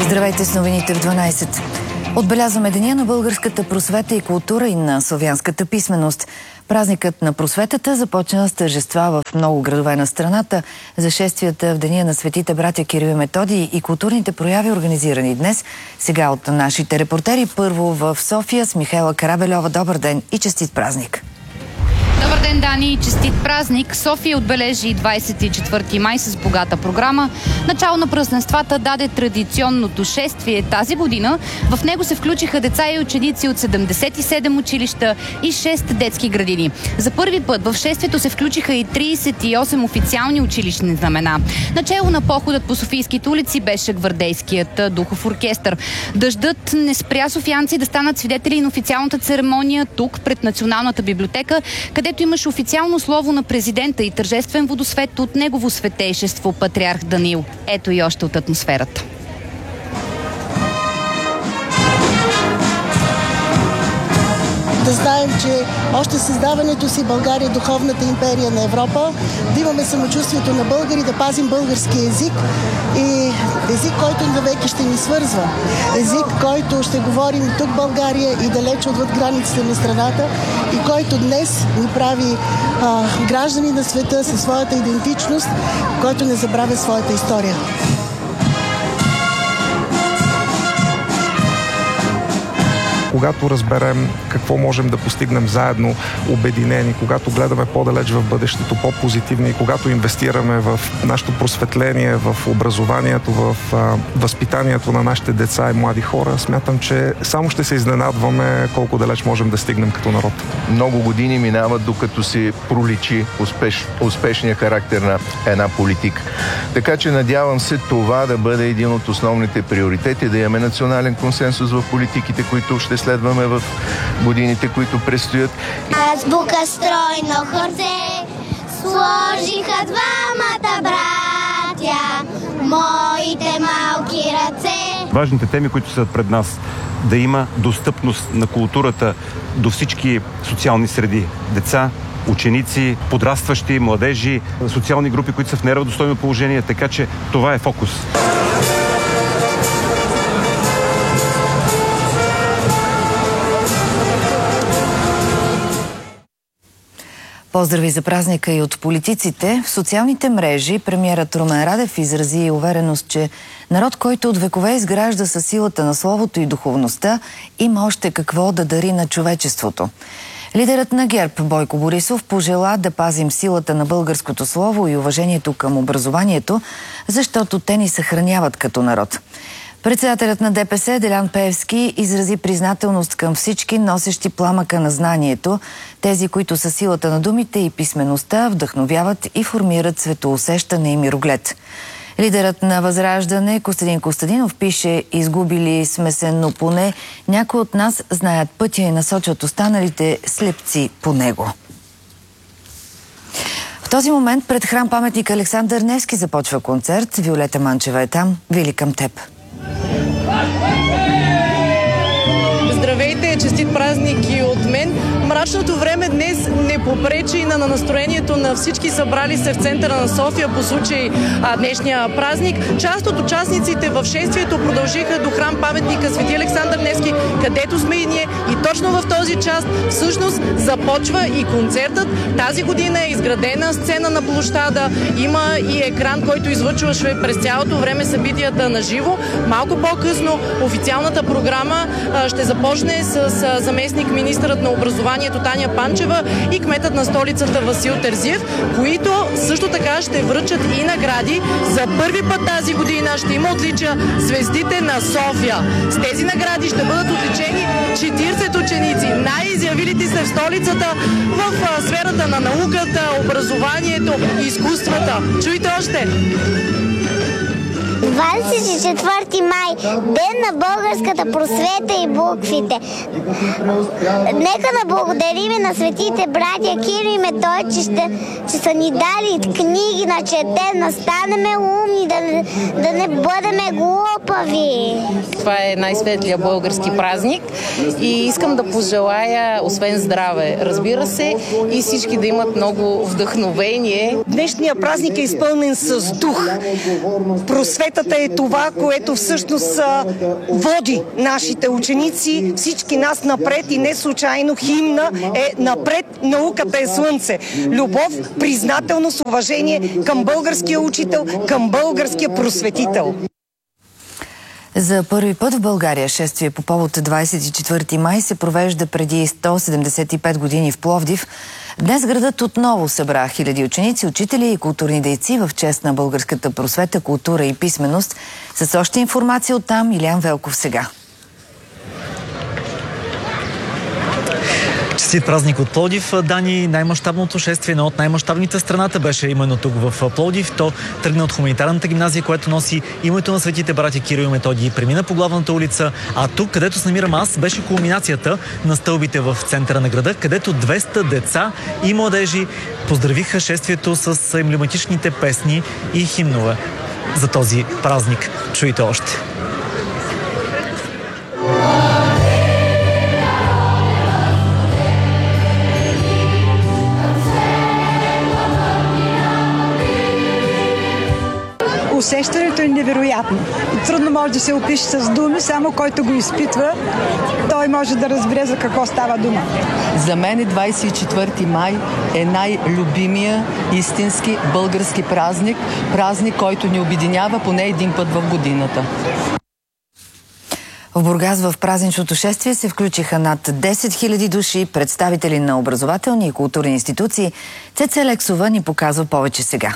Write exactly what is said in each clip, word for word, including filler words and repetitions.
Здравейте с новините в дванайсет. Отбелязваме Деня на българската просвета и култура и на славянската писменост. Празникът на просветата започна с тържества в много градове на страната. За шествията в Деня на светите братя Кирил и Методий и културните прояви, организирани днес. Сега от нашите репортери. Първо в София с Михайла Карабельова. Добър ден и честит празник! Добър ден, Дани, и честит празник! София отбележи двайсет и четвърти май с богата програма. Начало на празненствата даде традиционното шествие тази година. В него се включиха деца и ученици от седемдесет и седем училища и шест детски градини. За първи път в шествието се включиха и трийсет и осем официални училищни знамена. Начало на походът по софийските улици беше гвардейският духов оркестър. Дъждът не спря софиянци да станат свидетели на официалната церемония тук, пред Националната библиотека, където имаше официално слово на президента и тържествен водосвет от негово светейшество патриарх Даниил. Ето и още от атмосферата. Да знаем, че още създаването си България е духовната империя на Европа, да имаме самочувствието на българи, да пазим български език и език, който навеки ще ни свързва. Език, който ще говорим тук в България и далеч отвъд границите на страната и който днес ни прави а, граждани на света със своята идентичност, който не забравя своята история. Когато разберем какво можем да постигнем заедно, обединени, когато гледаме по-далеч в бъдещето, по-позитивно и когато инвестираме в нашето просветление, в образованието, в а, възпитанието на нашите деца и млади хора, смятам, че само ще се изненадваме колко далеч можем да стигнем като народ. Много години минават, докато се проличи успеш, успешния характер на една политика. Така че надявам се това да бъде един от основните приоритети, да имаме национален консенсус в политиките, които ще следваме в годините, които предстоят. Азбука стройно хорце сложиха двамата братя, моите малки ръце. Важните теми, които са пред нас, да има достъпност на културата до всички социални среди. Деца, ученици, подрастващи, младежи, социални групи, които са в неравностойно положение, така че това е фокус. Поздрави за празника и от политиците. В социалните мрежи премиерът Румен Радев изрази увереност, че народ, който от векове изгражда със силата на словото и духовността, има още какво да дари на човечеството. Лидерът на ГЕРБ Бойко Борисов пожела да пазим силата на българското слово и уважението към образованието, защото те ни съхраняват като народ. Председателят на ДПС Делян Пеевски изрази признателност към всички, носещи пламъка на знанието, тези, които са силата на думите и писмеността вдъхновяват и формират светоусещане и мироглед. Лидерът на Възраждане Костадин Костадинов пише: изгубили сме се, но поне някои от нас знаят пътя и насочват останалите слепци по него. В този момент пред храм паметник Александър Невски започва концерт. Виолета Манчева е там. Вили, към теб. Здравейте, честит празник и от мен. Мрачното време днес не попречи на настроението на всички събрали се в центъра на София по случай а, днешния празник. Част от участниците в шествието продължиха до храм паметника Свети Александър Невски, където сме и ние. И точно в този част всъщност започва и концертът. Тази година е изградена сцена на площада. Има и екран, който излъчваше през цялото време събитията на живо. Малко по-късно официалната програма а, ще започне с а, заместник министърът на образованието Таня Панчева и кметът на столицата Васил Терзиев, които също така ще връчат и награди. За първи път тази година ще има отличия звездите на София. С тези награди ще бъдат отличени четирийсет ученици, най-изявилите се в столицата в сферата на науката, образованието и изкуствата. Чуйте още! двадесет и четвърти май, ден на българската просвета и буквите. Нека да благодарим на светите братя Кирил и Методий, че, ще, че са ни дали книги на четен, да станем умни, да, да не бъдем глупави. Това е най-светлия български празник и искам да пожелая, освен здраве, разбира се, и всички да имат много вдъхновение. Днешния празник е изпълнен с дух. Просветата Музиката е това, което всъщност води нашите ученици, всички нас напред и не случайно химна е напред, науката е слънце. Любов, признателност, уважение към българския учител, към българския просветител. За първи път в България шествие по повод двадесет и четвърти май се провежда преди сто седемдесет и пет години в Пловдив. Днес градът отново събра хиляди ученици, учители и културни дейци в чест на българската просвета, култура и писменост. С още информация от там Илиян Велков сега. Честит празник от Пловдив, Дани. Най-мащабното шествие, едно от най-мащабните в страната, беше именно тук в Пловдив. То тръгна от хуманитарната гимназия, която носи името на светите братя Кирил и Методий, премина по главната улица, а тук, където се намирам аз, беше кулминацията на стълбите в центъра на града, където двеста деца и младежи поздравиха шествието с емблематичните песни и химнове за този празник. Чуйте още. Усещането е невероятно. Трудно може да се опише с думи, само който го изпитва, той може да разбере за какво става дума. За мен двадесет и четвърти май е най-любимия истински български празник, празник, който ни обединява поне един път в годината. В Бургас в празничното шествие се включиха над десет хиляди души, представители на образователни и културни институции. Цеца Лексова ни показва повече сега.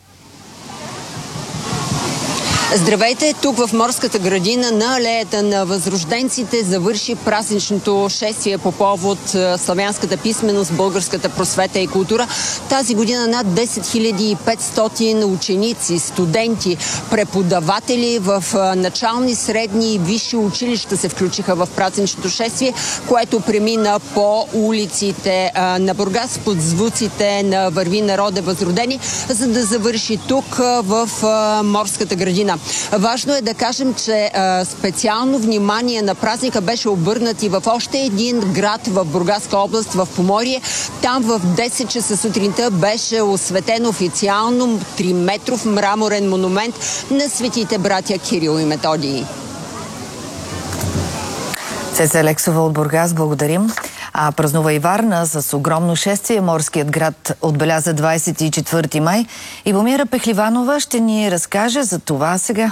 Здравейте! Тук в Морската градина на алеята на възрожденците завърши празничното шествие по повод славянската писменост, българската просвета и култура. Тази година над десет хиляди и петстотин ученици, студенти, преподаватели в начални, средни и висши училища се включиха в празничното шествие, което премина по улиците на Бургас под звуците на "Върви народе възродени", за да завърши тук в Морската градина. Важно е да кажем, че а, специално внимание на празника беше обърнат и в още един град в Бургаска област, в Поморие. Там в десет часа сутринта беше осветен официално триметров мраморен монумент на светите братя Кирил и Методий. Цеца Лексова от Бургас, благодарим. А празнува и Варна с огромно шествие. Морският град отбеляза двадесет и четвърти май. Ивомира Пехливанова ще ни разкаже за това сега.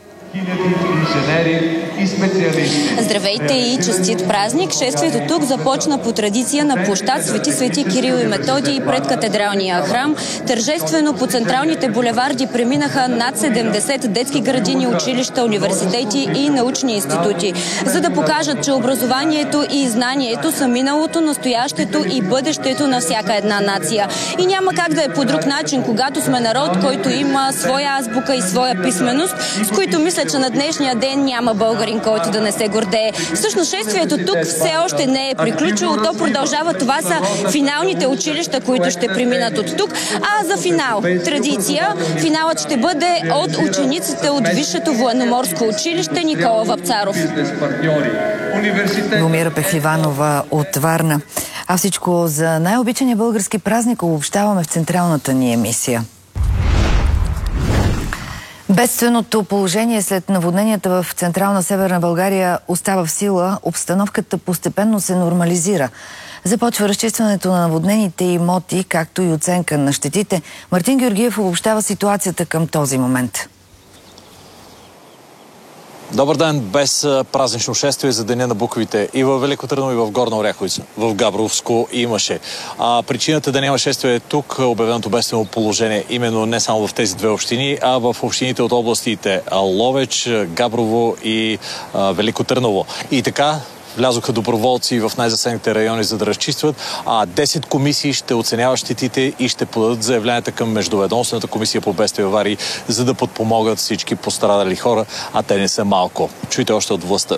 Здравейте и честит празник! Шествието тук започна по традиция на площад Свети Свети Кирил и Методий пред катедралния храм. Тържествено по централните булеварди преминаха над седемдесет детски градини, училища, университети и научни институти, за да покажат, че образованието и знанието са миналото, настоящето и бъдещето на всяка една нация. И няма как да е по друг начин, когато сме народ, който има своя азбука и своя писменост, с които мисля, че на днешния ден няма българин, който да не се гордее. Всъщност шествието тук все още не е приключило. То продължава. Това са финалните училища, които ще преминат от тук. А за финал, традиция, финалът ще бъде от учениците от Висшето военноморско училище Никола Вапцаров. Ивомира Пехливанова от Варна. А всичко за най-обичания български празник обобщаваме в централната ни емисия. Бедственото положение след наводненията в Централна Северна България остава в сила. Обстановката постепенно се нормализира. Започва разчистването на наводнените имоти, както и оценка на щетите. Мартин Георгиев обобщава ситуацията към този момент. Добър ден! Без празнично шествие за Деня на буквите и в Велико Търново, и в Горна Оряховица. В Габровско имаше. А причината да няма шествие е тук, обявеното бедствено положение, именно не само в тези две общини, а в общините от областите Ловеч, Габрово и а, Велико Търново. И така влязоха доброволци в най-засегнатите райони, за да разчистват. А десет комисии ще оценяват щетите и ще подадат заявленията към Междуведомствената комисия по бедствия и аварии, за да подпомогат всички пострадали хора, а те не са малко. Чуйте още от властта.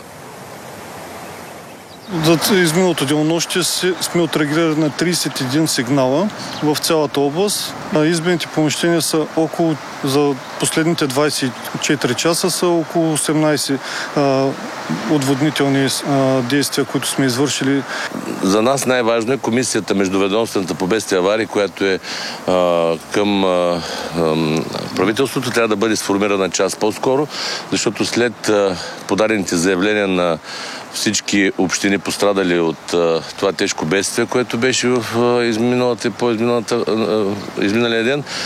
За изминалото денонощие сме отреагирали на тридесет и един сигнала в цялата област. Избените помещения са около, за последните двадесет и четири часа са около осемнадесет. отводнителни а, действия, които сме извършили. За нас най-важно е комисията междуведомствената по бедствия и аварии, която е а, към а, а, правителството, трябва да бъде сформирана час по-скоро, защото след а, подадените заявления на всички общини, пострадали от а, това тежко бедствие, което беше в а, изминалата, по изминалата, а, изминалия ден,